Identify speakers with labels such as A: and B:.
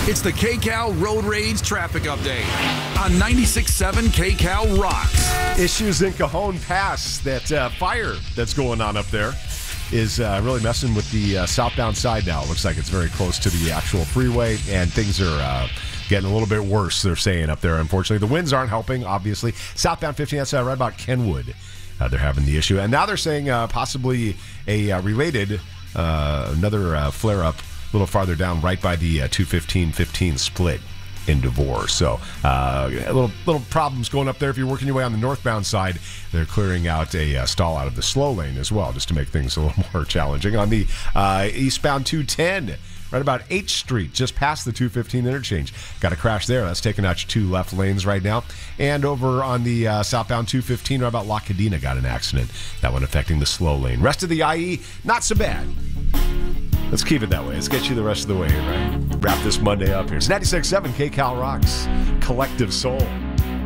A: It's the KCAL Road Rage Traffic Update on 96.7 KCAL Rocks.
B: Issues in Cajon Pass. That fire that's going on up there is really messing with the southbound side now. It looks like it's very close to the actual freeway, and things are getting a little bit worse, they're saying up there, unfortunately. The winds aren't helping, obviously. Southbound 15, that's right about Kenwood. They're having the issue. And now they're saying possibly a related, another flare-up a little farther down, right by the 215-15 split in Devore. So little problems going up there. If you're working your way on the northbound side, they're clearing out a stall out of the slow lane as well, just to make things a little more challenging. On the eastbound 210, right about 8th Street, just past the 215 interchange. Got a crash there. That's taking out your two left lanes right now. And over on the southbound 215, right about La Cadena, got an accident. That one affecting the slow lane. Rest of the IE, not so bad. Let's keep it that way. Let's get you the rest of the way, right? Wrap this Monday up here. It's 96.7 KCAL Rocks, Collective Soul.